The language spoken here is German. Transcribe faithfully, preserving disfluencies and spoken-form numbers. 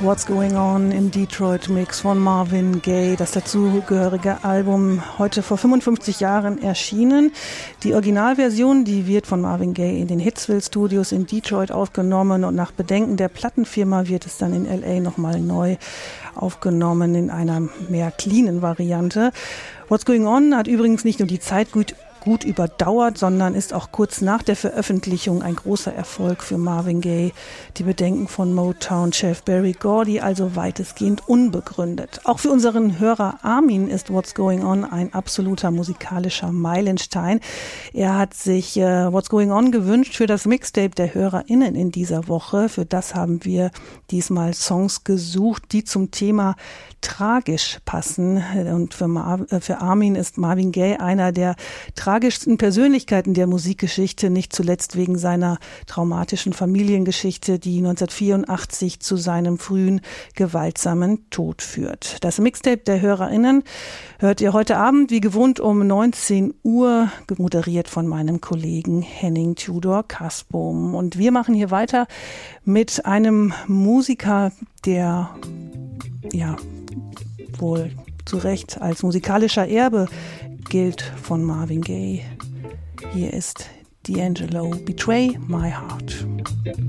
What's Going On im Detroit Mix von Marvin Gaye, das dazugehörige Album, heute vor fünfundfünfzig Jahren erschienen. Die Originalversion, die wird von Marvin Gaye in den Hitsville Studios in Detroit aufgenommen und nach Bedenken der Plattenfirma wird es dann in L A nochmal neu aufgenommen in einer mehr cleanen Variante. What's Going On hat übrigens nicht nur die Zeit gut gut überdauert, sondern ist auch kurz nach der Veröffentlichung ein großer Erfolg für Marvin Gaye. Die Bedenken von Motown-Chef Berry Gordy also weitestgehend unbegründet. Auch für unseren Hörer Armin ist What's Going On ein absoluter musikalischer Meilenstein. Er hat sich äh, What's Going On gewünscht für das Mixtape der HörerInnen in dieser Woche. Für das haben wir diesmal Songs gesucht, die zum Thema tragisch passen. Und für, Mar- für Armin ist Marvin Gaye einer der tragischsten Persönlichkeiten der Musikgeschichte, nicht zuletzt wegen seiner traumatischen Familiengeschichte, die neunzehnhundertvierundachtzig zu seinem frühen, gewaltsamen Tod führt. Das Mixtape der HörerInnen hört ihr heute Abend, wie gewohnt, um neunzehn Uhr, moderiert von meinem Kollegen Henning Tudor Kasbohm. Und wir machen hier weiter mit einem Musiker, der, ja, wohl zu Recht als musikalischer Erbe gilt von Marvin Gaye. Hier ist D'Angelo, Betray My Heart.